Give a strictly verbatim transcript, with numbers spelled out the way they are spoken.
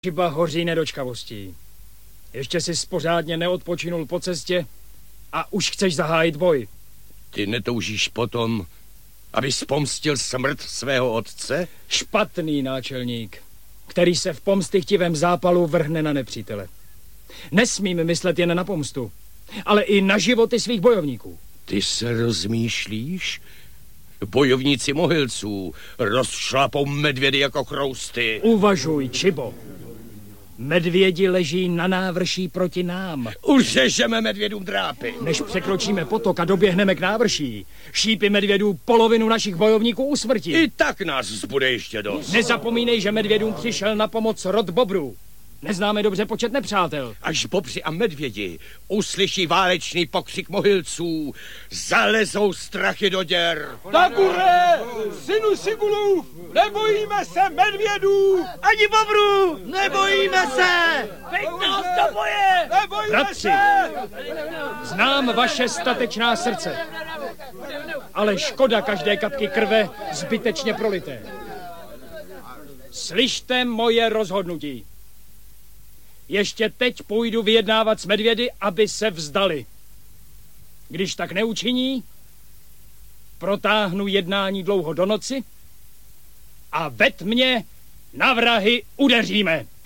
Šiba hoří nedočkavostí. Ještě jsi pořádně neodpočinul po cestě a už chceš zahájit boj. Ty netoužíš potom, abys pomstil smrt svého otce? Špatný náčelník, který se v pomstychtivém zápalu vrhne na nepřítele. Nesmím myslet jen na pomstu, ale i na životy svých bojovníků. Ty se rozmýšlíš? Bojovníci Mohylců rozšlapou medvědy jako chrousty. Uvažuj, Čibo. Medvědi leží na návrší proti nám. Uřežeme medvědům drápy. Než překročíme potok a doběhneme k návrší, šípy medvědů polovinu našich bojovníků usmrtí. I tak nás zbude ještě dost. Nezapomínej, že medvědům přišel na pomoc rod bobrů. Neznáme dobře počet nepřátel. Až bobři a medvědi uslyší válečný pokřik Mohylců, zalezou strachy do děr. Takure, synu Sibulův, nebojíme se medvědů! Ani bobrů, nebojíme se! Veď nás do boje! Nebojíme Bratři, se! znám vaše statečná srdce, ale škoda každé kapky krve zbytečně prolité. Slyšte moje rozhodnutí. Ještě teď půjdu vyjednávat s medvědy, aby se vzdali. Když tak neučiní, protáhnu jednání dlouho do noci a ve tmě na vrahy udeříme.